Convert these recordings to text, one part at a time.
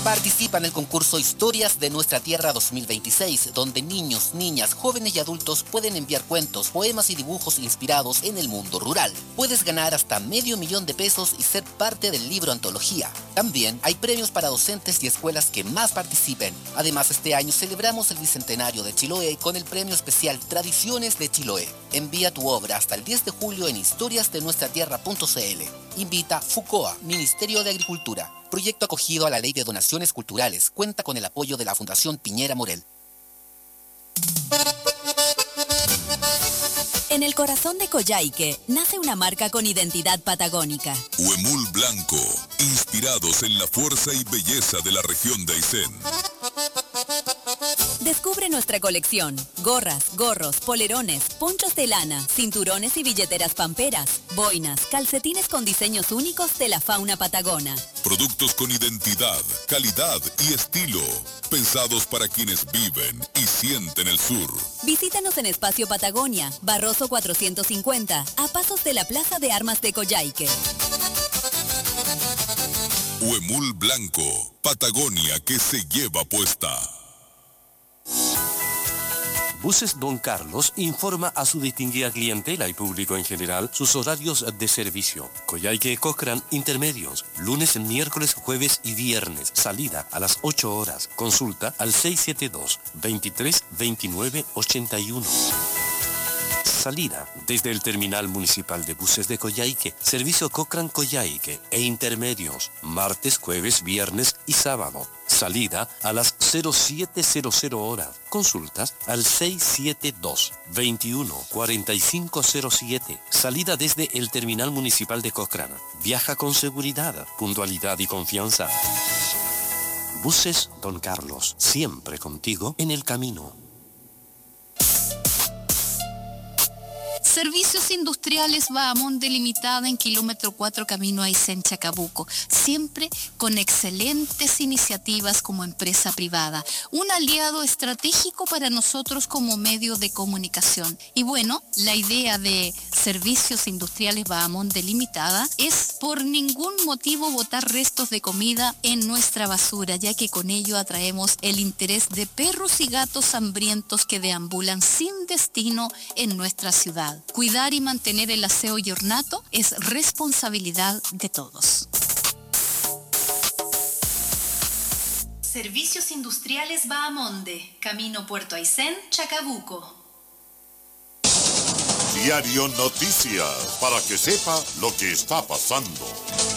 Participa en el concurso Historias de Nuestra Tierra 2026, donde niños, niñas, jóvenes y adultos pueden enviar cuentos, poemas y dibujos inspirados en el mundo rural. Puedes ganar hasta $500,000 y ser parte del libro antología. También hay premios para docentes y escuelas que más participen. Además, este año celebramos el bicentenario de Chiloé con el premio especial Tradiciones de Chiloé. Envía tu obra hasta el 10 de julio en historiasdenuestratierra.cl. Invita FUCOA, Ministerio de Agricultura. Proyecto acogido a la Ley de Donaciones Culturales. Cuenta con el apoyo de la Fundación Piñera Morel. En el corazón de Coyhaique nace una marca con identidad patagónica. Huemul Blanco, inspirados en la fuerza y belleza de la región de Aysén. Descubre nuestra colección: gorras, gorros, polerones, ponchos de lana, cinturones y billeteras pamperas, boinas, calcetines con diseños únicos de la fauna patagona. Productos con identidad, calidad y estilo, pensados para quienes viven y sienten el sur. Visítanos en Espacio Patagonia, Barroso 450, a pasos de la Plaza de Armas de Coyhaique. Huemul Blanco, Patagonia que se lleva puesta. Buses Don Carlos informa a su distinguida clientela y público en general sus horarios de servicio. Coyhaique Cochrane intermedios, lunes, miércoles, jueves y viernes. Salida a las 8 horas. Consulta al 672 23 29 81. Salida desde el Terminal Municipal de Buses de Coyhaique, servicio Cochrane Coyhaique e intermedios, martes, jueves, viernes y sábado. Salida a las 0700 horas. Consultas al 672 21 4507. Salida desde el Terminal Municipal de Cochrane. Viaja con seguridad, puntualidad y confianza. Buses Don Carlos, siempre contigo en el camino. Servicios Industriales Bahamonde Limitada en kilómetro 4 camino a Aysén, Chacabuco, siempre con excelentes iniciativas como empresa privada, un aliado estratégico para nosotros como medio de comunicación. Y bueno, la idea de Servicios Industriales Bahamonde Limitada es por ningún motivo botar restos de comida en nuestra basura, ya que con ello atraemos el interés de perros y gatos hambrientos que deambulan sin destino en nuestra ciudad. Cuidar y mantener el aseo y ornato es responsabilidad de todos. Servicios Industriales Bahamonde, camino Puerto Aysén, Chacabuco. Diario Noticias, para que sepa lo que está pasando.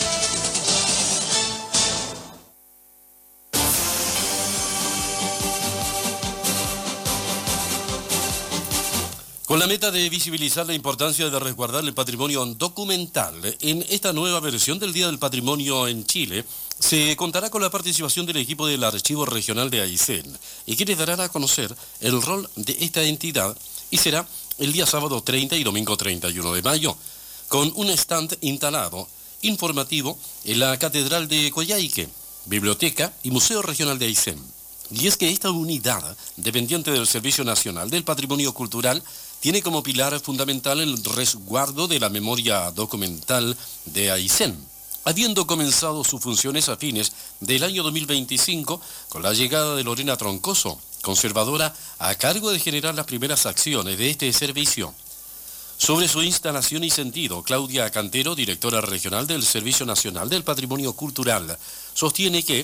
Con la meta de visibilizar la importancia de resguardar el patrimonio documental, en esta nueva versión del Día del Patrimonio en Chile, se contará con la participación del equipo del Archivo Regional de Aysén, y quienes darán a conocer el rol de esta entidad, y será el día sábado 30 y domingo 31 de mayo, con un stand instalado informativo en la Catedral de Coyhaique, Biblioteca y Museo Regional de Aysén. Y es que esta unidad, dependiente del Servicio Nacional del Patrimonio Cultural, tiene como pilar fundamental el resguardo de la memoria documental de Aysén, habiendo comenzado sus funciones a fines del año 2025 con la llegada de Lorena Troncoso, conservadora a cargo de generar las primeras acciones de este servicio. Sobre su instalación y sentido, Claudia Cantero, directora regional del Servicio Nacional del Patrimonio Cultural, sostiene que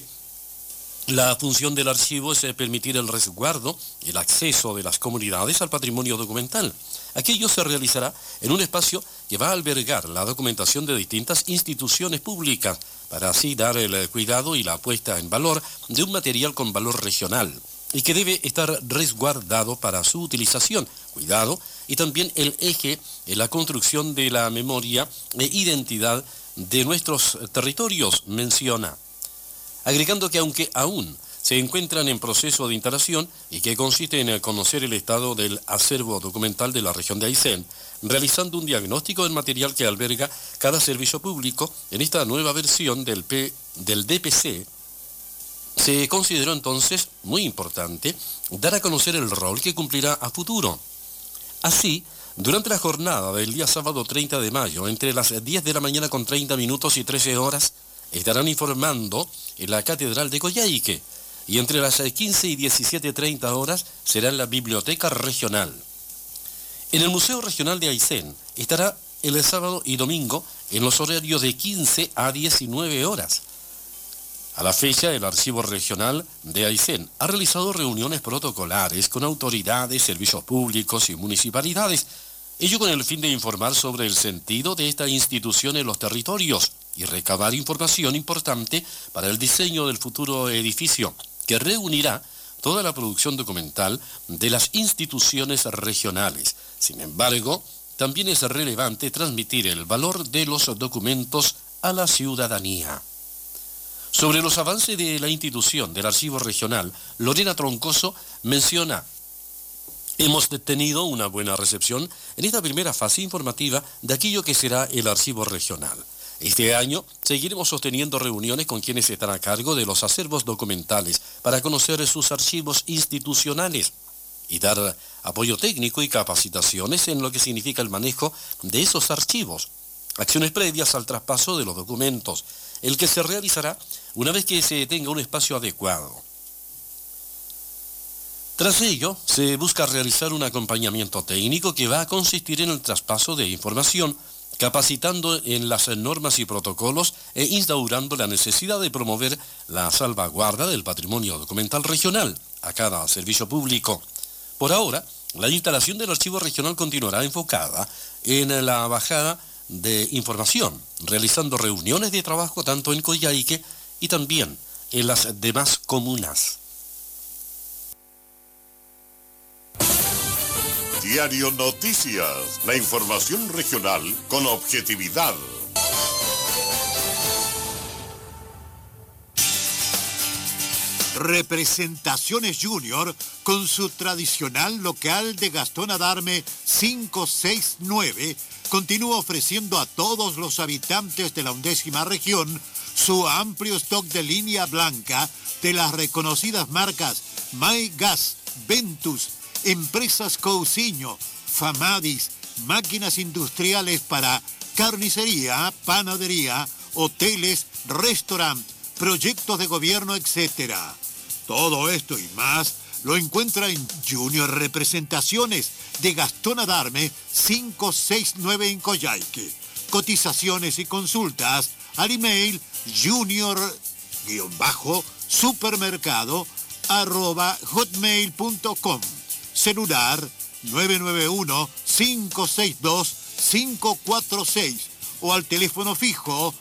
la función del archivo es permitir el resguardo y el acceso de las comunidades al patrimonio documental. Aquello se realizará en un espacio que va a albergar la documentación de distintas instituciones públicas, para así dar el cuidado y la puesta en valor de un material con valor regional, y que debe estar resguardado para su utilización, cuidado y también el eje en la construcción de la memoria e identidad de nuestros territorios, menciona. Agregando que aunque aún se encuentran en proceso de instalación y que consiste en conocer el estado del acervo documental de la región de Aysén, realizando un diagnóstico del material que alberga cada servicio público, en esta nueva versión del DPC, se consideró entonces muy importante dar a conocer el rol que cumplirá a futuro. Así, durante la jornada del día sábado 30 de mayo, entre las 10 de la mañana con 30 minutos y 13 horas, estarán informando en la Catedral de Coyhaique y entre las 15 y 17:30 horas será en la Biblioteca Regional. En el Museo Regional de Aysén estará el sábado y domingo en los horarios de 15 a 19 horas. A la fecha, el Archivo Regional de Aysén ha realizado reuniones protocolares con autoridades, servicios públicos y municipalidades, ello con el fin de informar sobre el sentido de esta institución en los territorios y recabar información importante para el diseño del futuro edificio, que reunirá toda la producción documental de las instituciones regionales. Sin embargo, también es relevante transmitir el valor de los documentos a la ciudadanía. Sobre los avances de la institución del Archivo Regional, Lorena Troncoso menciona: hemos tenido una buena recepción en esta primera fase informativa de aquello que será el Archivo Regional. Este año seguiremos sosteniendo reuniones con quienes están a cargo de los acervos documentales para conocer sus archivos institucionales y dar apoyo técnico y capacitaciones en lo que significa el manejo de esos archivos. Acciones previas al traspaso de los documentos, el que se realizará una vez que se tenga un espacio adecuado. Tras ello, se busca realizar un acompañamiento técnico que va a consistir en el traspaso de información, capacitando en las normas y protocolos e instaurando la necesidad de promover la salvaguarda del patrimonio documental regional a cada servicio público. Por ahora, la instalación del Archivo Regional continuará enfocada en la bajada de información, realizando reuniones de trabajo tanto en Coyhaique y también en las demás comunas. Diario Noticias, la información regional con objetividad. Representaciones Junior con su tradicional local de Gastón Adarme 569 continúa ofreciendo a todos los habitantes de la 11ª región su amplio stock de línea blanca de las reconocidas marcas MyGas, Ventus, Empresas Cousiño, Famadis, máquinas industriales para carnicería, panadería, hoteles, restaurantes, proyectos de gobierno, etc. Todo esto y más lo encuentra en Junior Representaciones de Gastón Adarme 569 en Coyhaique. Cotizaciones y consultas al email junior-supermercado@hotmail.com. Celular 991-562-546 o al teléfono fijo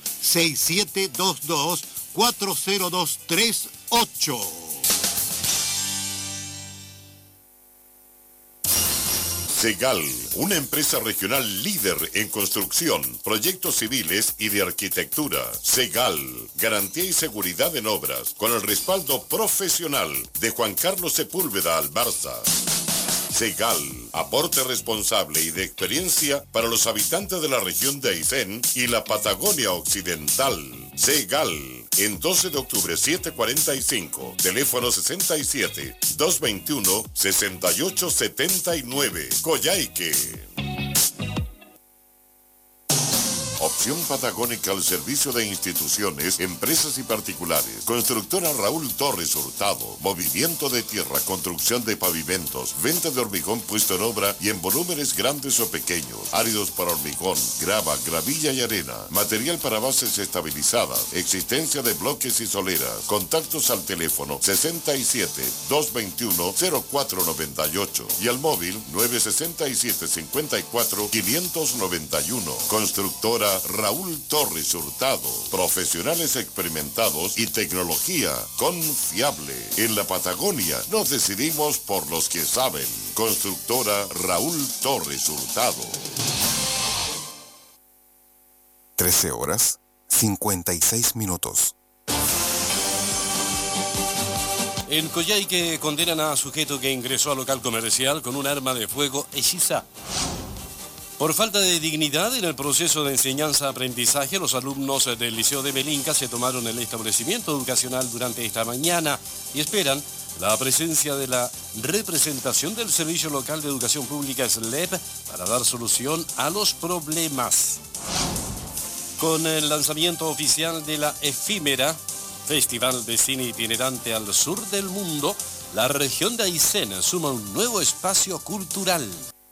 6722-40238. Segal, una empresa regional líder en construcción, proyectos civiles y de arquitectura. Segal, garantía y seguridad en obras, con el respaldo profesional de Juan Carlos Sepúlveda Albarza. Segal, aporte responsable y de experiencia para los habitantes de la región de Aysén y la Patagonia Occidental. Segal, en 12 de octubre 745, teléfono 67-221-6879, Coyhaique. Opción patagónica al servicio de instituciones, empresas y particulares. Constructora Raúl Torres Hurtado. Movimiento de tierra, construcción de pavimentos, venta de hormigón puesto en obra y en volúmenes grandes o pequeños. Áridos para hormigón, grava, gravilla y arena. Material para bases estabilizadas. Existencia de bloques y soleras. Contactos al teléfono 67-221-0498 y al móvil 967-54-591. Constructora Raúl Torres Hurtado. Profesionales experimentados y tecnología confiable. En la Patagonia nos decidimos por los que saben. Constructora Raúl Torres Hurtado. 13:56. En Coyhaique condenan a sujeto que ingresó al local comercial con un arma de fuego hechiza. Por falta de dignidad en el proceso de enseñanza-aprendizaje, los alumnos del Liceo de Melinca se tomaron el establecimiento educacional durante esta mañana y esperan la presencia de la representación del Servicio Local de Educación Pública SLEP para dar solución a los problemas. Con el lanzamiento oficial de la efímera Festival de Cine Itinerante al Sur del Mundo, la región de Aysén suma un nuevo espacio cultural.